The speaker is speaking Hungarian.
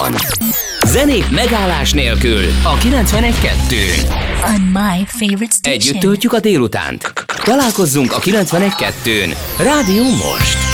rádióban. Zenék megállás nélkül a 91.2-n. On my favorite station. Együtt töltjük a délutánt. Találkozzunk a 91.2-n. Rádió most!